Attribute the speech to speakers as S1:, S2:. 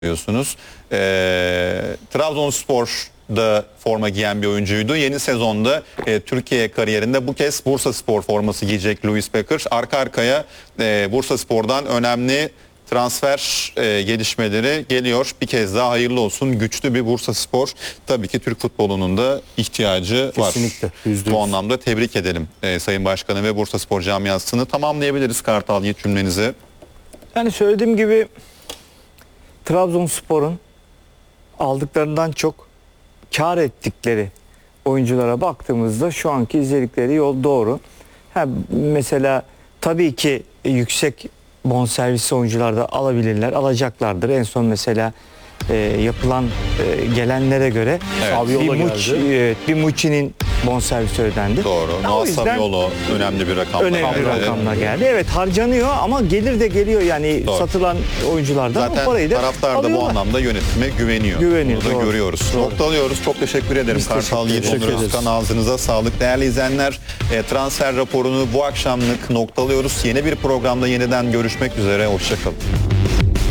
S1: diyorsunuz. Trabzonspor'da forma giyen bir oyuncuydu. Yeni sezonda Türkiye kariyerinde bu kez Bursaspor forması giyecek Louis Becker. Arka arkaya Bursaspor'dan önemli transfer gelişmeleri geliyor. Bir kez daha hayırlı olsun. Güçlü bir Bursaspor. Tabii ki Türk futbolunun da ihtiyacı
S2: Kesinlikle,
S1: var.
S2: %100.
S1: Bu anlamda tebrik edelim Sayın Başkanı ve Bursaspor camiasını. Tamamlayabiliriz Kartal Yiğit cümlenizi.
S3: Yani söylediğim gibi Trabzonspor'un aldıklarından çok kar ettikleri oyunculara baktığımızda şu anki izledikleri yol doğru. Mesela tabii ki yüksek bonservis oyuncular da alabilirler, alacaklardır. En son mesela yapılan gelenlere göre bir Muçi'nin bonservisi ödendi.
S1: Doğru. Noah Saviolo önemli bir rakamla
S3: rakamla geldi. Evet, harcanıyor ama gelir de geliyor yani. Doğru. Satılan oyunculardan
S1: zaten
S3: o parayı da
S1: taraftar da bu anlamda yönetime güveniyor. Bunu da görüyoruz.
S3: Doğru.
S1: Noktalıyoruz. Çok teşekkür ederim. Kartal Yiğit, Onur Özkan, ağzınıza sağlık. Değerli izleyenler, transfer raporunu bu akşamlık noktalıyoruz. Yeni bir programda yeniden görüşmek üzere. Hoşçakalın.